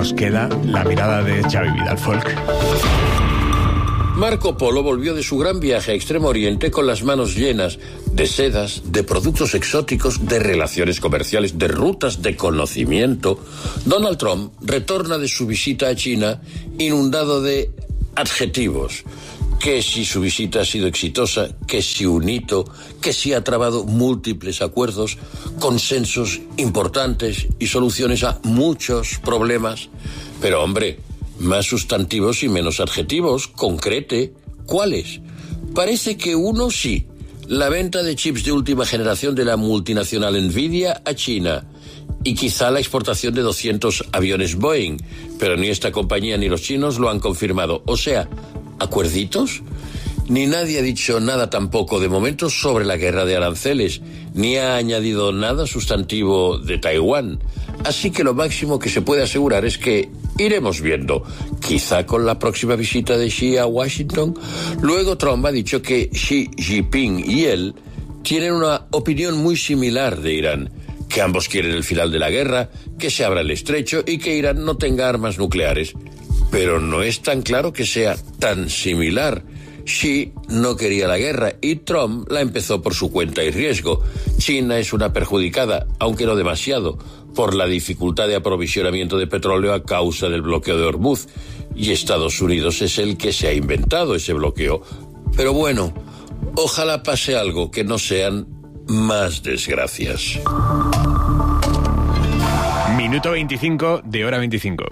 nos queda la mirada de Xavi Vidal Folk. Marco Polo volvió de su gran viaje a Extremo Oriente con las manos llenas de sedas, de productos exóticos, de relaciones comerciales, de rutas de conocimiento. Donald Trump retorna de su visita a China inundado de adjetivos. Que si su visita ha sido exitosa, que si un hito, que si ha trabado múltiples acuerdos, consensos importantes y soluciones a muchos problemas. Pero hombre, más sustantivos y menos adjetivos, concrete. ¿Cuáles? Parece que uno sí. La venta de chips de última generación de la multinacional Nvidia a China. Y quizá la exportación de 200 aviones Boeing. Pero ni esta compañía ni los chinos lo han confirmado. O sea, ¿acuerditos? Ni nadie ha dicho nada tampoco de momento sobre la guerra de aranceles, ni ha añadido nada sustantivo de Taiwán. Así que lo máximo que se puede asegurar es que iremos viendo, quizá con la próxima visita de Xi a Washington. Luego Trump ha dicho que Xi Jinping y él tienen una opinión muy similar de Irán, que ambos quieren el final de la guerra, que se abra el estrecho y que Irán no tenga armas nucleares. Pero no es tan claro que sea tan similar. Xi no quería la guerra y Trump la empezó por su cuenta y riesgo. China es una perjudicada, aunque no demasiado, por la dificultad de aprovisionamiento de petróleo a causa del bloqueo de Hormuz. Y Estados Unidos es el que se ha inventado ese bloqueo. Pero bueno, ojalá pase algo, que no sean más desgracias. Minuto 25 de Hora 25.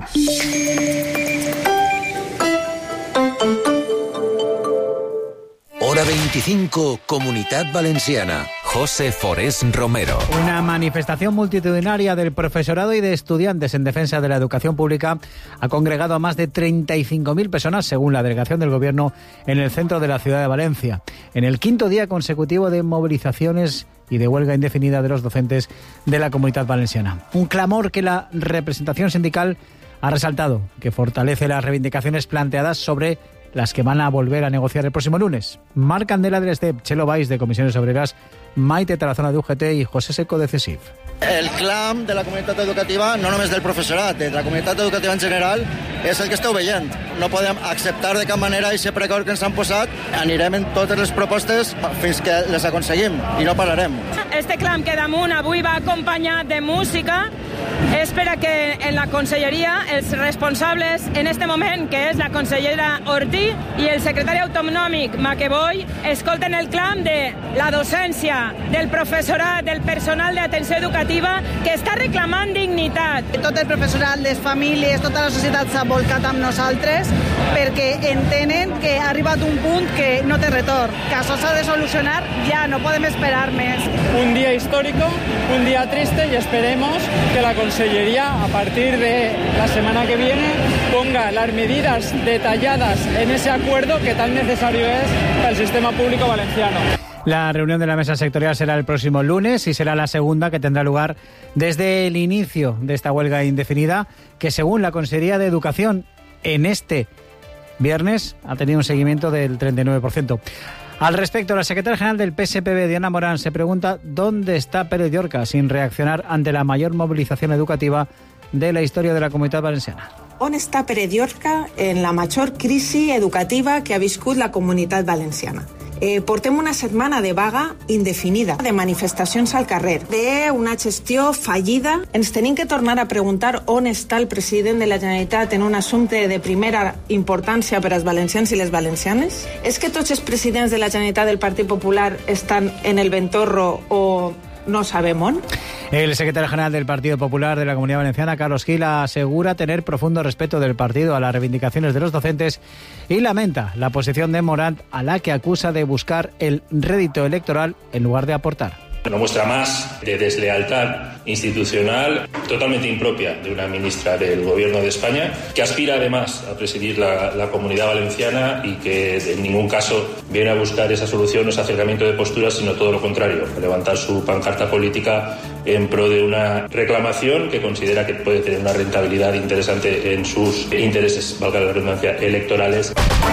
Hora 25, Comunitat Valenciana. José Forés Romero. Una manifestación multitudinaria del profesorado y de estudiantes en defensa de la educación pública ha congregado a más de 35.000 personas, según la delegación del Gobierno, en el centro de la ciudad de Valencia, en el quinto día consecutivo de movilizaciones y de huelga indefinida de los docentes de la Comunitat Valenciana. Un clamor que la representación sindical ha resaltado, que fortalece las reivindicaciones planteadas sobre las que van a volver a negociar el próximo lunes. Marc Candela del STEP, Chelo Valls de Comisiones Obreras, Maite Tarazona de UGT i José Seco de CESIF. El clam de la comunitat educativa, no només del professorat, de la comunitat educativa en general, és el que esteu veient. No podem acceptar de cap manera aquest precord que ens han posat. Anirem en totes les propostes fins que les aconseguim i no pararem. Este clam que damunt avui va acompanyat de música és per a que en la conselleria els responsables en este moment, que és la consellera Ortí i el secretari autonòmic Maqueboy, escolten el clam de la docència, del professorat, del personal d'atenció educativa que està reclamant dignitat. Tot el professorat, les famílies, tota la societat s'ha volcat amb nosaltres perquè entenen que ha arribat un punt que no té retorn, que això s'ha de solucionar ja, no podem esperar més. Un día histórico, un día triste y esperemos que la Consellería a partir de la semana que viene ponga las medidas detalladas en ese acuerdo que tan necesario es para el sistema público valenciano. La reunión de la mesa sectorial será el próximo lunes y será la segunda que tendrá lugar desde el inicio de esta huelga indefinida, que según la Consejería de Educación en este viernes ha tenido un seguimiento del 39%. Al respecto, la secretaria general del PSPB, Diana Morán, se pregunta dónde está Pérez Llorca sin reaccionar ante la mayor movilización educativa de la història de la Comunitat Valenciana. On està Pérez Llorca en la major crisi educativa que ha viscut la Comunitat Valenciana? Portem una setmana de vaga indefinida, de manifestacions al carrer, d'una gestió fallida. Ens tenim que tornar a preguntar on està el president de la Generalitat en un assumpte de primera importància per als valencians i les valencianes? És que tots els presidents de la Generalitat del Partit Popular estan en el ventorro o no sabem on? El secretario general del Partido Popular de la Comunidad Valenciana, Carlos Gil, asegura tener profundo respeto del partido a las reivindicaciones de los docentes y lamenta la posición de Morant, a la que acusa de buscar el rédito electoral en lugar de aportar. Una muestra más de deslealtad institucional totalmente impropia de una ministra del Gobierno de España, que aspira además a presidir la Comunidad Valenciana y que en ningún caso viene a buscar esa solución o ese acercamiento de posturas, sino todo lo contrario, a levantar su pancarta política en pro de una reclamación que considera que puede tener una rentabilidad interesante en sus intereses, valga la redundancia, electorales.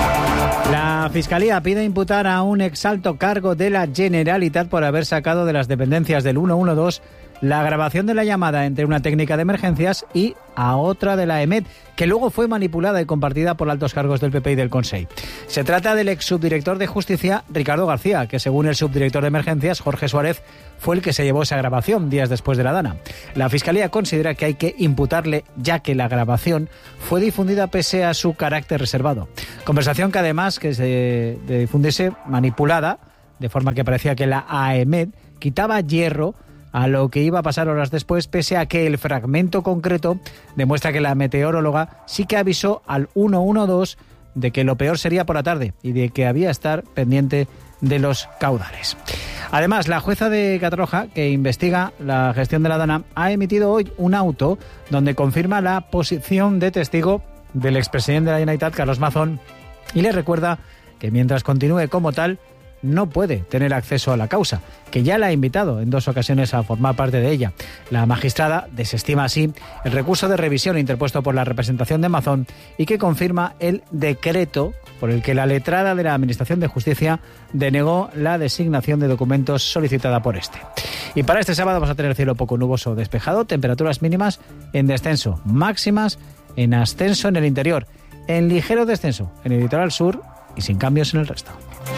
La Fiscalía pide imputar a un exalto cargo de la Generalitat por haber sacado de las dependencias del 112 la grabación de la llamada entre una técnica de emergencias y a otra de la EMET, que luego fue manipulada y compartida por altos cargos del PP y del Consell. Se trata del ex subdirector de Justicia, Ricardo García, que según el subdirector de emergencias, Jorge Suárez, fue el que se llevó esa grabación días después de la dana. La Fiscalía considera que hay que imputarle, ya que la grabación fue difundida pese a su carácter reservado. Conversación que además que se difundiese manipulada, de forma que parecía que la AEMET quitaba hierro a lo que iba a pasar horas después, pese a que el fragmento concreto demuestra que la meteoróloga sí que avisó al 112 de que lo peor sería por la tarde y de que había que estar pendiente de los caudales. Además, la jueza de Catarroja, que investiga la gestión de la dana, ha emitido hoy un auto donde confirma la posición de testigo del expresidente de la Generalitat, Carlos Mazón, y le recuerda que mientras continúe como tal, no puede tener acceso a la causa, que ya la ha invitado en 2 ocasiones a formar parte de ella. La magistrada desestima así el recurso de revisión interpuesto por la representación de Mazón y que confirma el decreto por el que la letrada de la Administración de Justicia denegó la designación de documentos solicitada por este. Y para este sábado vamos a tener cielo poco nuboso despejado, temperaturas mínimas en descenso, máximas en ascenso en el interior, en ligero descenso en el litoral sur y sin cambios en el resto.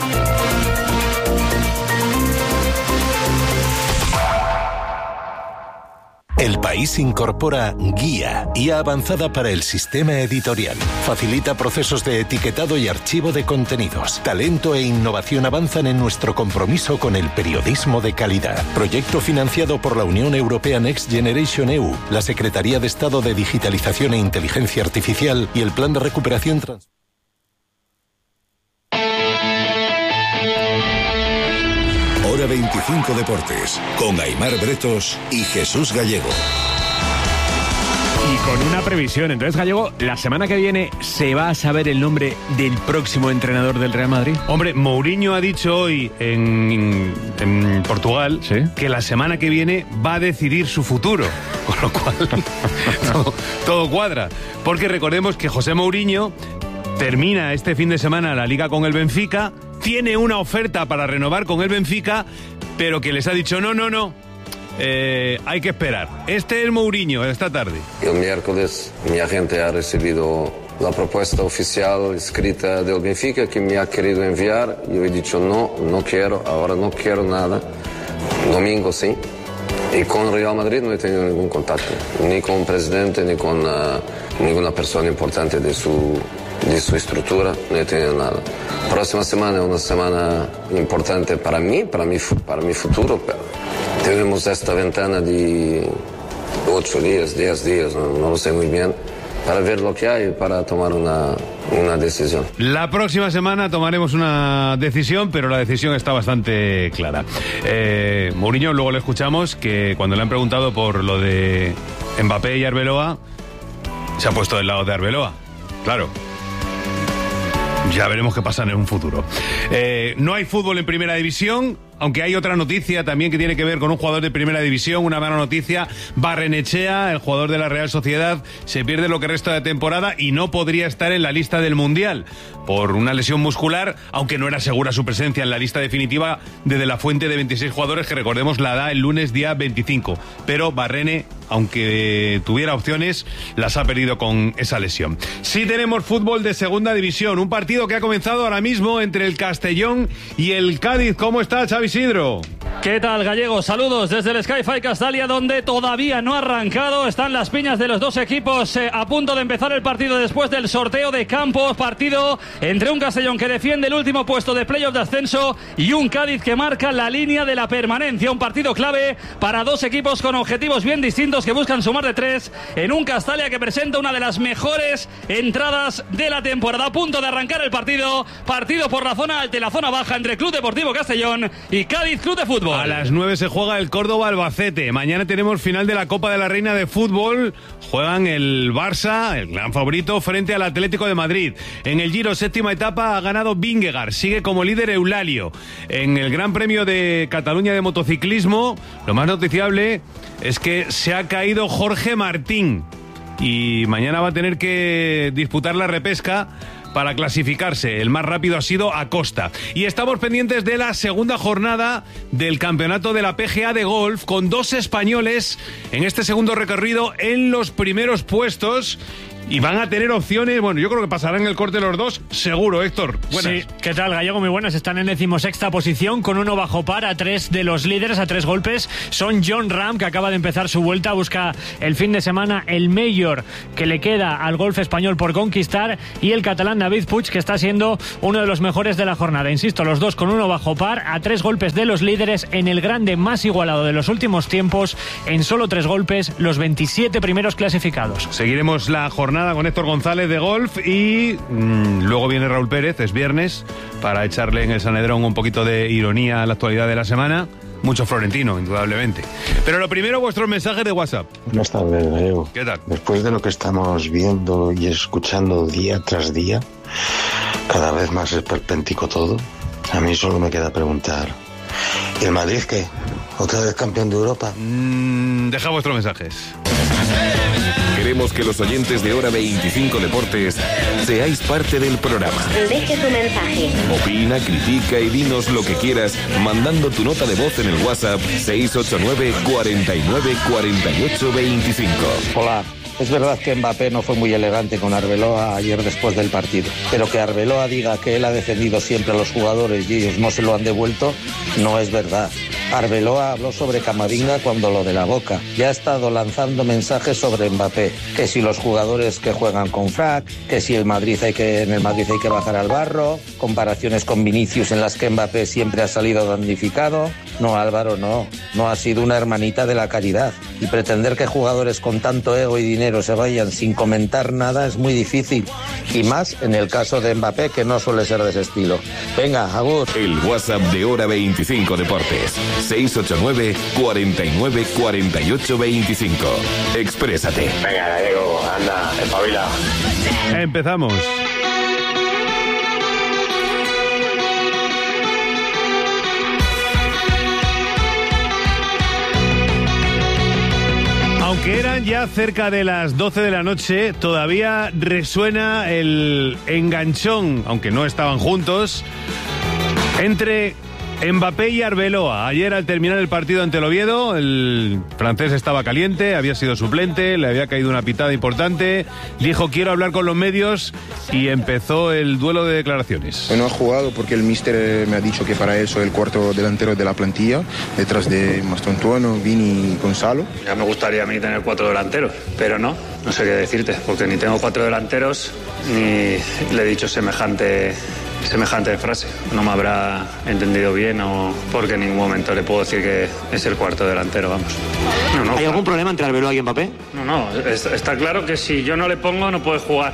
El País incorpora Guía Avanzada para el Sistema Editorial. Facilita procesos de etiquetado y archivo de contenidos. Talento e innovación avanzan en nuestro compromiso con el periodismo de calidad. Proyecto financiado por la Unión Europea Next Generation EU, la Secretaría de Estado de Digitalización e Inteligencia Artificial y el Plan de Recuperación Hora 25 Deportes, con Aimar Bretos y Jesús Gallego. Y con una previsión. Entonces, Gallego, la semana que viene se va a saber el nombre del próximo entrenador del Real Madrid. Hombre, Mourinho ha dicho hoy en Portugal, ¿sí?, que la semana que viene va a decidir su futuro. Con lo cual, todo cuadra. Porque recordemos que José Mourinho termina este fin de semana la Liga con el Benfica, tiene una oferta para renovar con el Benfica, pero que les ha dicho no, hay que esperar. Este es Mourinho esta tarde. El miércoles mi agente ha recibido la propuesta oficial escrita del Benfica que me ha querido enviar. Yo he dicho no quiero, ahora no quiero nada. Domingo sí. Y con Real Madrid no he tenido ningún contacto, ni con el presidente, ni con ninguna persona importante de su estructura, no he tenido nada. Próxima semana es una semana importante para mí, para mi futuro, pero tenemos esta ventana de 8 días, 10 días, no lo sé muy bien, para ver lo que hay y para tomar una decisión. La próxima semana tomaremos una decisión, pero la decisión está bastante clara. Mourinho, luego le escuchamos, que cuando le han preguntado por lo de Mbappé y Arbeloa, se ha puesto del lado de Arbeloa. Claro. Ya veremos qué pasa en un futuro. No hay fútbol en Primera División, aunque hay otra noticia también que tiene que ver con un jugador de Primera División, una mala noticia. Barrenechea, el jugador de la Real Sociedad, se pierde lo que resta de temporada y no podría estar en la lista del Mundial por una lesión muscular, aunque no era segura su presencia en la lista definitiva de De La Fuente de 26 jugadores, que recordemos la da el lunes día 25. Pero Barrene, aunque tuviera opciones, las ha perdido con esa lesión. Sí tenemos fútbol de Segunda División, un partido que ha comenzado ahora mismo entre el Castellón y el Cádiz. ¿Cómo está, Xavi Isidro? ¿Qué tal, Gallego? Saludos desde el Sky-Fi Castalia, donde todavía no ha arrancado. Están las piñas de los dos equipos a punto de empezar el partido después del sorteo de campos. Partido entre un Castellón que defiende el último puesto de playoff de ascenso y un Cádiz que marca la línea de la permanencia. Un partido clave para dos equipos con objetivos bien distintos que buscan sumar de 3 en un Castalia que presenta una de las mejores entradas de la temporada. A punto de arrancar el partido por la zona alta y la zona baja entre Club Deportivo Castellón y Cádiz Club de Fútbol. A las 9 se juega el Córdoba-Albacete. Mañana tenemos final de la Copa de la Reina de Fútbol. Juegan el Barça, el gran favorito, frente al Atlético de Madrid. En el Giro, séptima etapa, ha ganado Vingegaard. Sigue como líder Eulalio. En el Gran Premio de Cataluña de motociclismo, lo más noticiable es que se ha caído Jorge Martín. Y mañana va a tener que disputar la repesca para clasificarse. El más rápido ha sido Acosta. Y estamos pendientes de la segunda jornada del campeonato de la PGA de golf, con 2 españoles en este segundo recorrido en los primeros puestos. Y van a tener opciones, bueno, yo creo que pasarán el corte los dos, seguro, Héctor. Buenas. Sí, ¿qué tal, Gallego? Muy buenas. Están en 16ª posición con 1 bajo par a 3 de los líderes, a 3 golpes. Son Jon Rahm, que acaba de empezar su vuelta, busca el fin de semana el Major que le queda al golf español por conquistar, y el catalán David Puig, que está siendo uno de los mejores de la jornada. Insisto, los dos con 1 bajo par a 3 golpes de los líderes en el grande más igualado de los últimos tiempos. En solo 3 golpes, los 27 primeros clasificados. Seguiremos la jornada con Héctor González de golf y luego viene Raúl Pérez, es viernes, para echarle en el Sanedrón un poquito de ironía a la actualidad de la semana. Mucho florentino, indudablemente. Pero lo primero, vuestros mensajes de WhatsApp. Buenas tardes, Gallego. ¿Qué tal? Después de lo que estamos viendo y escuchando día tras día, cada vez más esperpéntico todo, a mí solo me queda preguntar, ¿y el Madrid qué? ¿Otra vez campeón de Europa? Deja vuestros mensajes. Queremos que los oyentes de Hora 25 Deportes seáis parte del programa. Deje tu mensaje. Opina, critica y dinos lo que quieras mandando tu nota de voz en el WhatsApp 689 49 48 25. Hola. Es verdad que Mbappé no fue muy elegante con Arbeloa ayer después del partido, pero que Arbeloa diga que él ha defendido siempre a los jugadores y ellos no se lo han devuelto, no es verdad. Arbeloa habló sobre Camavinga cuando lo de la Boca. Ya ha estado lanzando mensajes sobre Mbappé, que si los jugadores que juegan con frac, que si en el Madrid hay que bajar al barro, comparaciones con Vinicius en las que Mbappé siempre ha salido damnificado. No, Álvaro, no ha sido una hermanita de la caridad. Y pretender que jugadores con tanto ego y dinero se vayan sin comentar nada es muy difícil. Y más en el caso de Mbappé, que no suele ser de ese estilo. Venga, agur. El WhatsApp de Hora 25 Deportes. 689 49 48 25. Exprésate. Venga, Gallego, anda, espabila. Empezamos. Aunque eran ya cerca de las 12 de la noche, todavía resuena el enganchón, aunque no estaban juntos, entre Mbappé y Arbeloa. Ayer, al terminar el partido ante el Oviedo, el francés estaba caliente, había sido suplente, le había caído una pitada importante, dijo quiero hablar con los medios y empezó el duelo de declaraciones. No ha jugado porque el míster me ha dicho que para él soy el cuarto delantero de la plantilla, detrás de Mastroentuono, Vini y Gonzalo. Ya me gustaría a mí tener 4 delanteros, pero no sé qué decirte, porque ni tengo 4 delanteros ni le he dicho semejante frase. No me habrá entendido bien o porque en ningún momento le puedo decir que es el cuarto delantero, vamos. ¿Hay algún problema entre Arbeloa y Mbappé? No, está claro que si yo no le pongo no puede jugar.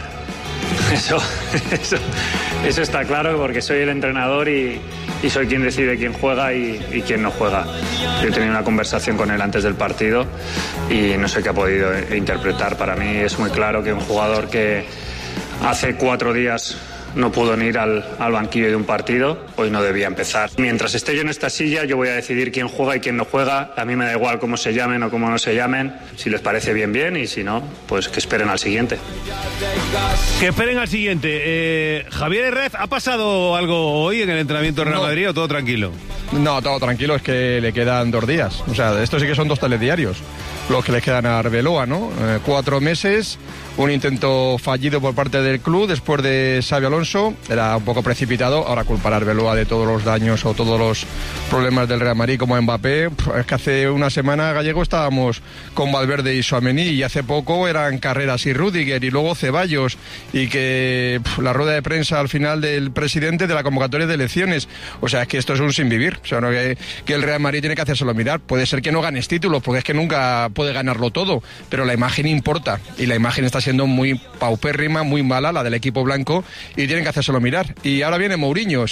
Eso está claro, porque soy el entrenador y soy quien decide quién juega y quién no juega. Yo he tenido una conversación con él antes del partido y no sé qué ha podido interpretar. Para mí es muy claro que un jugador que hace 4 días no pudo ni ir al banquillo de un partido, hoy no debía empezar. Mientras esté yo en esta silla, yo voy a decidir quién juega y quién no juega. A mí me da igual cómo se llamen o cómo no se llamen. Si les parece bien, bien, y si no, pues que esperen al siguiente. Que esperen al siguiente. Javier Herrez, ¿ha pasado algo hoy en el entrenamiento del Real Madrid o todo tranquilo? No, todo tranquilo, es que le quedan 2 días. O sea, esto sí que son 2 telediarios los que le quedan a Arbeloa, ¿no? 4 meses, un intento fallido por parte del club después de Xabi Alonso, era un poco precipitado. Ahora culpar a Arbeloa de todos los daños o todos los problemas del Real Madrid como Mbappé, es que hace una semana, Gallego, estábamos con Valverde y Tchouaméni y hace poco eran Carreras y Rüdiger y luego Ceballos, y que la rueda de prensa al final del presidente de la convocatoria de elecciones. O sea, es que esto es un sinvivir. O sea, ¿no? que el Real Madrid tiene que hacérselo mirar. Puede ser que no ganes títulos, porque es que nunca puede ganarlo todo, pero la imagen importa, y la imagen está siendo muy paupérrima, muy mala, la del equipo blanco, y tienen que hacérselo mirar. Y ahora viene Mourinho, o sea que si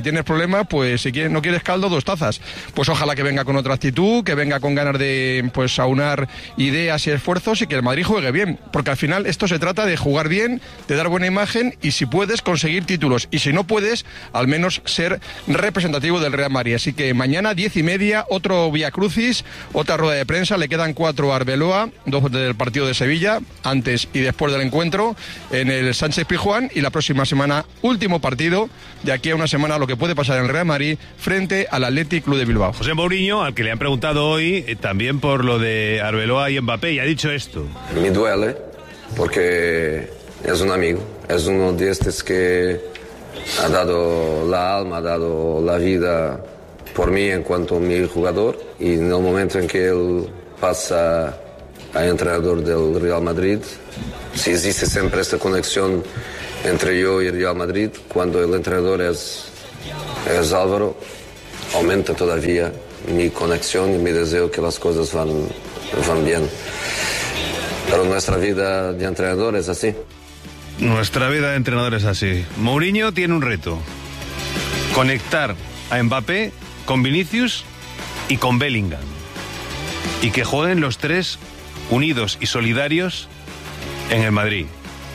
si tienes problemas, pues si no quieres caldo, 2 tazas. Pues ojalá que venga con otra actitud, que venga con ganas de pues aunar ideas y esfuerzos y que el Madrid juegue bien, porque al final esto se trata de jugar bien, de dar buena imagen y si puedes conseguir títulos y si no puedes, al menos ser representativo del Real Madrid. Así que mañana 10:30, otro Vía Crucis, otra rueda de prensa, le quedan 4 a Arbeloa, 2 del partido de Sevilla, antes y después del encuentro en el Sánchez Pizjuán, y la próxima semana último partido de aquí a una semana, lo que puede pasar en el Real Madrid frente al Athletic Club de Bilbao. José Mourinho, al que le han preguntado hoy también por lo de Arbeloa y Mbappé, y ha dicho esto. Me duele porque es un amigo, es uno de estos que ha dado la alma, ha dado la vida por mí en cuanto a mi jugador, y en el momento en que él pasa a entrenador del Real Madrid, si existe siempre esta conexión entre yo y el Real Madrid, cuando el entrenador es Álvaro, aumenta todavía mi conexión y mi deseo que las cosas van bien. Pero nuestra vida de entrenador es así. Nuestra vida de entrenador es así. Mourinho tiene un reto: conectar a Mbappé con Vinicius y con Bellingham, y que jueguen los 3 unidos y solidarios en el Madrid.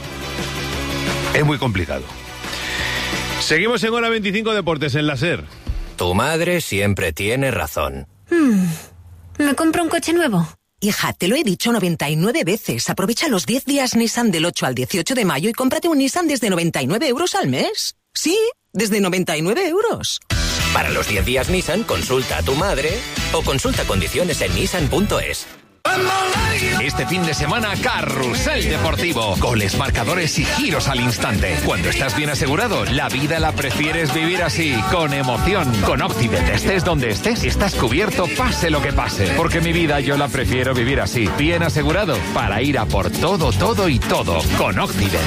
Es muy complicado. Seguimos en Hora 25 Deportes en la SER. Tu madre siempre tiene razón. ¿Me compro un coche nuevo? Hija, te lo he dicho 99 veces. Aprovecha los 10 días Nissan del 8 al 18 de mayo y cómprate un Nissan desde 99 euros al mes. Sí, desde 99 euros. Para los 10 días Nissan, consulta a tu madre o consulta condiciones en nissan.es. Este fin de semana, Carrusel Deportivo. Goles, marcadores y giros al instante. Cuando estás bien asegurado, la vida la prefieres vivir así, con emoción. Con Octibet, estés donde estés, estás cubierto, pase lo que pase. Porque mi vida yo la prefiero vivir así, bien asegurado, para ir a por todo, todo y todo. Con Octibet.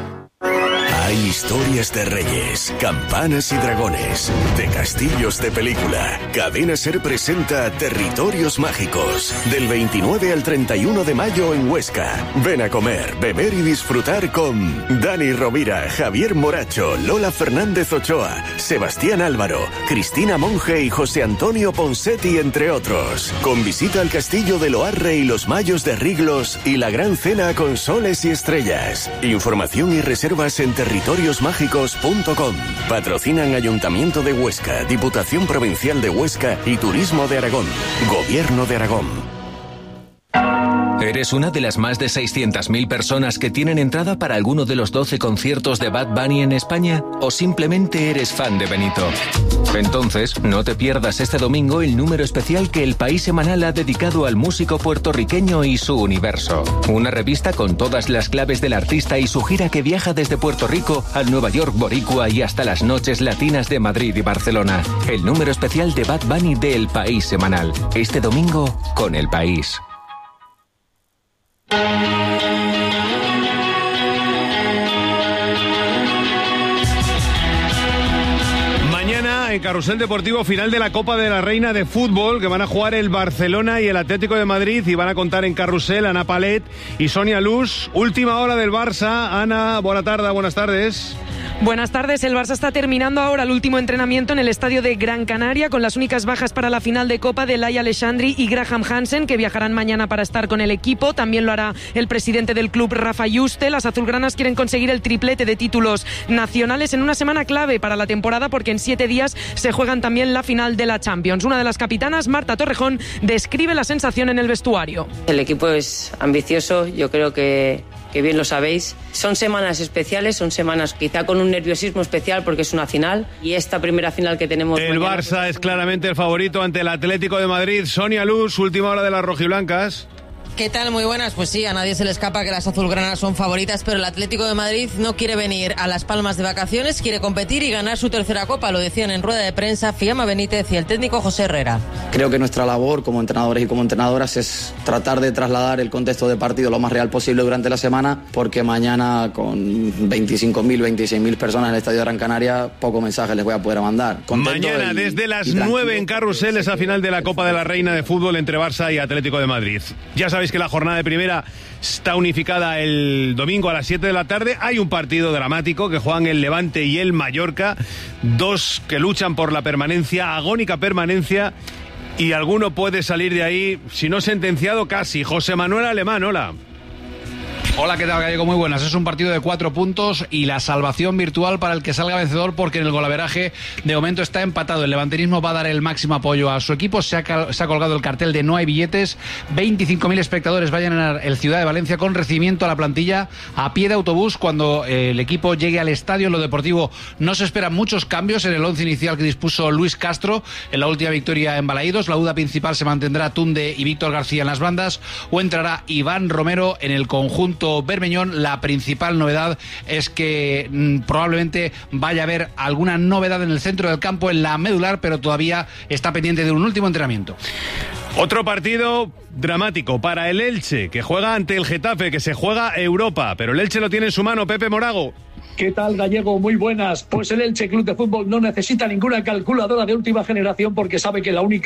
Hay historias de reyes, campanas y dragones, de castillos de película. Cadena SER presenta Territorios Mágicos, del 29 al 31 de mayo en Huesca. Ven a comer, beber y disfrutar con Dani Rovira, Javier Moracho, Lola Fernández Ochoa, Sebastián Álvaro, Cristina Monge y José Antonio Ponsetti, entre otros. Con visita al castillo de Loarre y los Mayos de Riglos y la gran cena con soles y estrellas. Información y reservas en territoriosmágicos.com. Patrocinan Ayuntamiento de Huesca, Diputación Provincial de Huesca y Turismo de Aragón. Gobierno de Aragón. ¿Eres una de las más de 600.000 personas que tienen entrada para alguno de los 12 conciertos de Bad Bunny en España? ¿O simplemente eres fan de Benito? Entonces, no te pierdas este domingo el número especial que El País Semanal ha dedicado al músico puertorriqueño y su universo. Una revista con todas las claves del artista y su gira que viaja desde Puerto Rico al Nueva York boricua y hasta las noches latinas de Madrid y Barcelona. El número especial de Bad Bunny de El País Semanal. Este domingo con El País. Mañana en Carrusel Deportivo, final de la Copa de la Reina de Fútbol, que van a jugar el Barcelona y el Atlético de Madrid, y van a contar en Carrusel Ana Palet y Sonia Luz. Última hora del Barça. Ana, buenas tardes. Buenas tardes. El Barça está terminando ahora el último entrenamiento en el estadio de Gran Canaria, con las únicas bajas para la final de Copa de Laia Alexandri y Graham Hansen, que viajarán mañana para estar con el equipo. También lo hará el presidente del club, Rafa Yuste. Las azulgranas quieren conseguir el triplete de títulos nacionales en una semana clave para la temporada, porque en 7 días se juegan también la final de la Champions. Una de las capitanas, Marta Torrejón, describe la sensación en el vestuario. El equipo es ambicioso, yo creo que bien lo sabéis. Son semanas especiales, son semanas quizá con un nerviosismo especial porque es una final, y esta primera final que tenemos El mañana, Barça es claramente el favorito ante el Atlético de Madrid. Sonia Luz, última hora de las rojiblancas. ¿Qué tal? Muy buenas. Pues sí, a nadie se le escapa que las azulgranas son favoritas, pero el Atlético de Madrid no quiere venir a Las Palmas de vacaciones, quiere competir y ganar su tercera copa. Lo decían en rueda de prensa Fiamma Benítez y el técnico José Herrera. Creo que nuestra labor como entrenadores y como entrenadoras es tratar de trasladar el contexto de partido lo más real posible durante la semana, porque mañana con 25.000, 26.000 personas en el Estadio de Gran Canaria, poco mensaje les voy a poder mandar. Mañana desde las 9 en Carrusel, esa final de la Copa de la Reina de Fútbol entre Barça y Atlético de Madrid. Ya sabéis sabéis que la jornada de primera está unificada el domingo a las 7 de la tarde. Hay un partido dramático que juegan el Levante y el Mallorca, dos que luchan por la permanencia, agónica permanencia, y alguno puede salir de ahí, si no sentenciado, casi. José Manuel Alemán, hola. Hola, ¿qué tal, Gallego? Muy buenas. Es un partido de 4 puntos y la salvación virtual para el que salga vencedor, porque en el golaveraje de momento está empatado. El levantinismo va a dar el máximo apoyo a su equipo. Se ha colgado el cartel de no hay billetes. 25.000 espectadores va a llenar el Ciudad de Valencia con recibimiento a la plantilla a pie de autobús cuando el equipo llegue al estadio. En lo deportivo no se esperan muchos cambios en el 11 inicial que dispuso Luis Castro en la última victoria en Balaídos. La duda principal se mantendrá Tunde y Víctor García en las bandas, o entrará Iván Romero en el conjunto bermeñón. La principal novedad es que probablemente vaya a haber alguna novedad en el centro del campo, en la medular, pero todavía está pendiente de un último entrenamiento. Otro partido dramático para el Elche, que juega ante el Getafe, que se juega Europa, pero el Elche lo tiene en su mano. Pepe Morago. ¿Qué tal, Gallego? Muy buenas. Pues el Elche Club de Fútbol no necesita ninguna calculadora de última generación, porque sabe que la única